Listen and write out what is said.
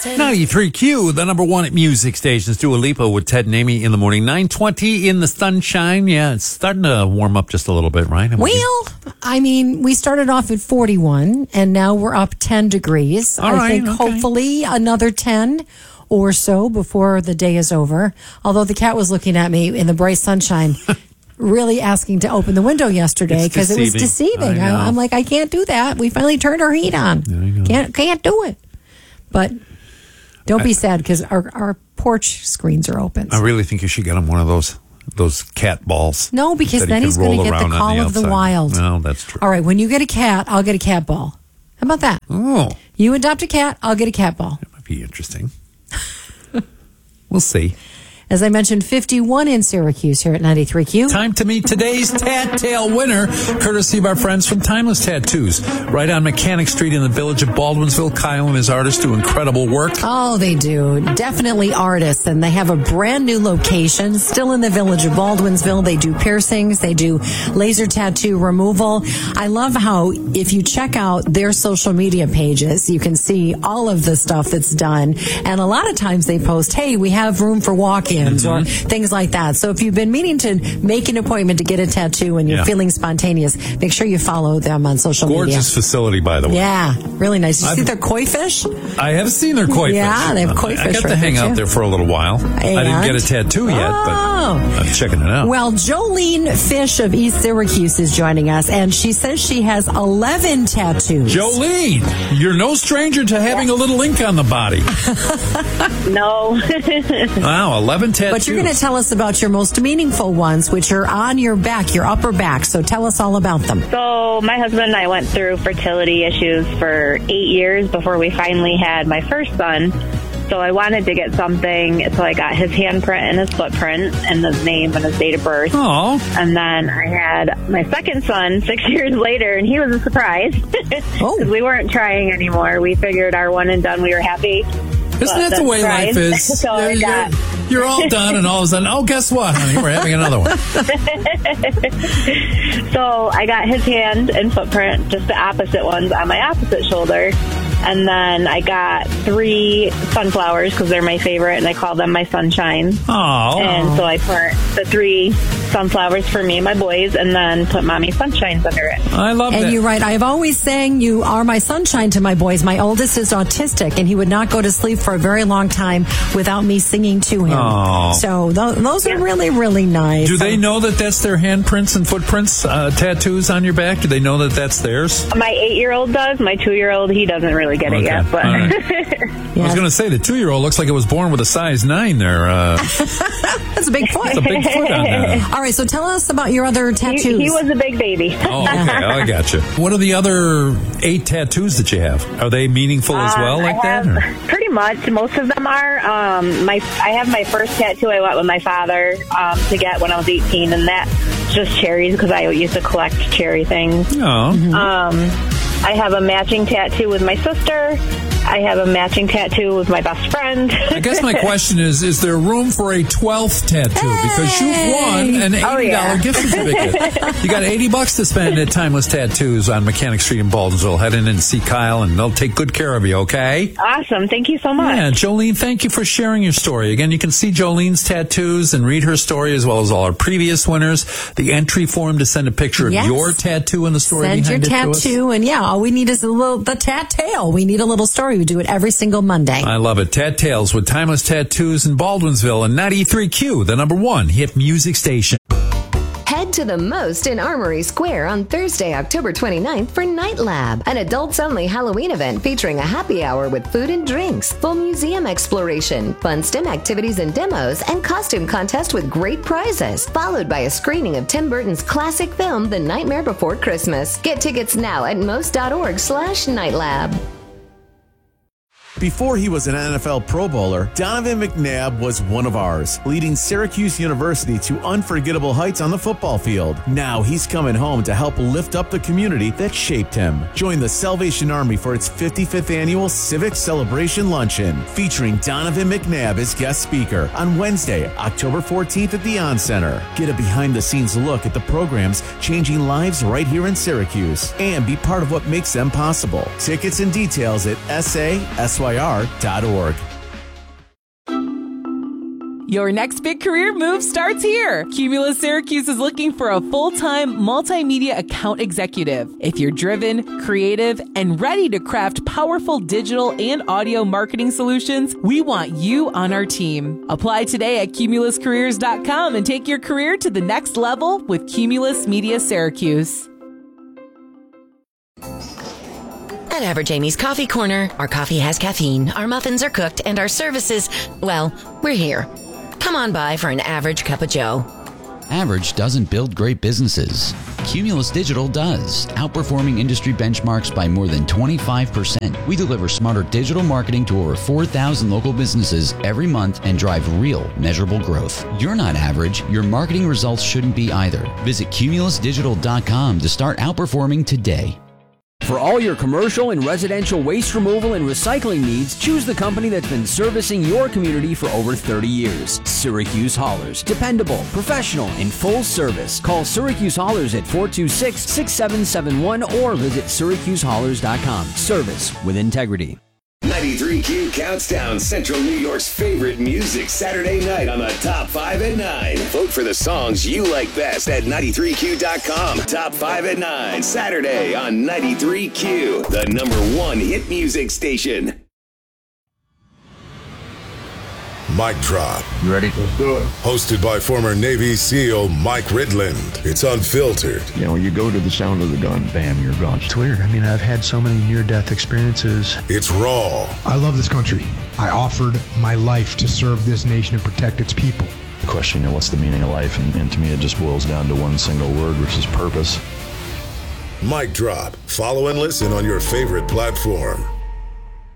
93Q, the number one at music stations. Dua Lipa with Ted and Amy in the morning. 9:20 in the sunshine. Yeah, it's starting to warm up just a little bit, right? Well, I mean, we started off at 41, and now we're up 10 degrees. I think hopefully another 10 or so before the day is over. Although the cat was looking at me in the bright sunshine, really asking to open the window yesterday because it was deceiving. I'm like, I can't do that. We finally turned our heat on. Can't do it. But don't be sad because our porch screens are open. I really think you should get him one of those cat balls. No, because then he's going to get the call of the wild. No, that's true. All right, when you get a cat, I'll get a cat ball. How about that? Oh. You adopt a cat, I'll get a cat ball. That might be interesting. We'll see. As I mentioned, 51 in Syracuse here at 93Q. Time to meet today's Tat Tail winner, courtesy of our friends from Timeless Tattoos. Right on Mechanic Street in the village of Baldwinsville. Kyle and his artists do incredible work. Oh, they do. Definitely artists. And they have a brand new location still in the village of Baldwinsville. They do piercings. They do laser tattoo removal. I love how if you check out their social media pages, you can see all of the stuff that's done. And a lot of times they post, hey, we have room for walk-ins or things like that. So if you've been meaning to make an appointment to get a tattoo and you're feeling spontaneous, make sure you follow them on social media. Gorgeous facility, by the way. Yeah, really nice. You see their koi fish? I have seen their koi fish. Yeah, they have koi fish. I got to hang out there for a little while. I didn't get a tattoo yet, but I'm checking it out. Well, Jolene Fish of East Syracuse is joining us, and she says she has 11 tattoos. Jolene, you're no stranger to having a little ink on the body. No. Wow, 11 tattoos. But you're going to tell us about your most meaningful ones, which are on your back, your upper back. So tell us all about them. So my husband and I went through fertility issues for 8 years before we finally had my first son. So I wanted to get something, so I got his handprint and his footprint and his name and his date of birth. Oh. And then I had my second son 6 years later, and he was a surprise. Because we weren't trying anymore. We figured our one and done, we were happy. Isn't that the way life is? So you're all done, and all of a sudden, oh, guess what, honey? We're having another one. So I got his hand and footprint, just the opposite ones on my opposite shoulder. And then I got 3 sunflowers because they're my favorite, and I call them my sunshine. Oh. And so I put the 3 sunflowers for me and my boys, and then put Mommy Sunshines under it. I love that. And you're right. I've always sang you are my sunshine to my boys. My oldest is autistic, and he would not go to sleep for a very long time without me singing to him. Oh. So those are really, really nice. Do they know that that's their handprints and footprints, tattoos on your back? Do they know that that's theirs? My 8-year-old does. My 2-year-old, he doesn't really get it yet. But right. I was going to say, the 2-year-old looks like it was born with a size 9 there. That's a big foot. That's a big foot on that. All right, so tell us about your other tattoos. He was a big baby. Oh, okay. I got you. What are the other 8 tattoos that you have? Are they meaningful as well, like that? Or? Pretty much. Most of them are. I have my first tattoo I went with my father to get when I was 18, and that's just cherries because I used to collect cherry things. Oh. I have a matching tattoo with my sister. I have a matching tattoo with my best friend. I guess my question is there room for a 12th tattoo? Because you've won an $80 gift certificate. You got $80 to spend at Timeless Tattoos on Mechanic Street in Baldwinsville. Head in and see Kyle, and they'll take good care of you, okay? Awesome. Thank you so much. Yeah, Jolene, thank you for sharing your story. Again, you can see Jolene's tattoos and read her story as well as all our previous winners. The entry form to send a picture of your tattoo and the story behind it to us. Send your tattoo, and all we need is the tat tail. We need a little story. We do it every single Monday. I love it. Tat Tails with Timeless Tattoos in Baldwinsville and 93Q, the number one hit music station. Head to the Most in Armory Square on Thursday, October 29th for Night Lab, an adults-only Halloween event featuring a happy hour with food and drinks, full museum exploration, fun STEM activities and demos, and costume contest with great prizes, followed by a screening of Tim Burton's classic film, The Nightmare Before Christmas. Get tickets now at most.org/nightlab. Before he was an NFL Pro Bowler, Donovan McNabb was one of ours, leading Syracuse University to unforgettable heights on the football field. Now he's coming home to help lift up the community that shaped him. Join the Salvation Army for its 55th annual Civic Celebration Luncheon, featuring Donovan McNabb as guest speaker on Wednesday, October 14th at the On Center. Get a behind-the-scenes look at the programs changing lives right here in Syracuse, and be part of what makes them possible. Tickets and details at SASYU.com. SYR.org. Your next big career move starts here. Cumulus Syracuse is looking for a full-time multimedia account executive. If you're driven, creative, and ready to craft powerful digital and audio marketing solutions, we want you on our team. Apply today at cumuluscareers.com and take your career to the next level with Cumulus Media Syracuse. At Average Amy's Coffee Corner, our coffee has caffeine, our muffins are cooked, and our services, well, we're here. Come on by for an average cup of joe. Average doesn't build great businesses. Cumulus Digital does, outperforming industry benchmarks by more than 25%. We deliver smarter digital marketing to over 4,000 local businesses every month and drive real, measurable growth. You're not average. Your marketing results shouldn't be either. Visit cumulusdigital.com to start outperforming today. For all your commercial and residential waste removal and recycling needs, choose the company that's been servicing your community for over 30 years. Syracuse Haulers. Dependable, professional, and full service. Call Syracuse Haulers at 426-6771 or visit syracusehaulers.com. Service with integrity. 93Q counts down Central New York's favorite music Saturday night on the Top 5 at 9. Vote for the songs you like best at 93Q.com. Top 5 at 9, Saturday on 93Q, the #1 hit music station. Mic Drop. You ready? Let's do it. Hosted by former Navy SEAL Mike Ridland. It's unfiltered. You know, you go to the sound of the gun, bam, you're gone. It's weird. I mean, I've had so many near-death experiences. It's raw. I love this country. I offered my life to serve this nation and protect its people. The question, you know, what's the meaning of life? And to me, it just boils down to one single word, which is purpose. Mic Drop. Follow and listen on your favorite platform.